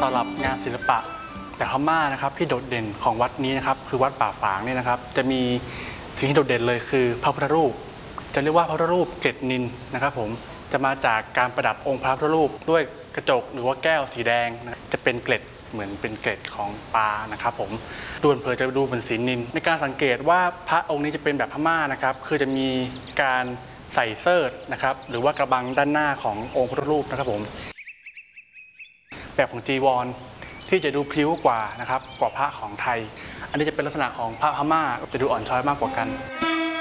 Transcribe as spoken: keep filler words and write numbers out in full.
สำหรับงานศิลปะแบบพม่านะครับที่โดดเด่นของวัดนี้นะครับคือวัดป่าฝางนี่นะครับจะมีสิ่งที่โดดเด่นเลยคือพระพุทธรูปจะเรียกว่าพระพุทธรูปเกล็ดนิลนะครับผมจะมาจากการประดับองค์พระพุทธรูปด้วยกระจกหรือว่าแก้วสีแดงนะจะเป็นเกล็ดเหมือนเป็นเกล็ดของปลานะครับผมดูเผื่อจะดูเหมือนสีนิลในการสังเกตว่าพระองค์นี้จะเป็นแบบพม่านะครับคือจะมีการใส่เสิร์ธนะครับหรือว่ากระบังด้านหน้าขององค์พระพุทธรูปนะครับผมแบบของจีวรที่จะดูพลิ้วกว่านะครับกว่าพระของไทยอันนี้จะเป็นลักษณะของพระพม่าจะดูอ่อนช้อยมากกว่ากัน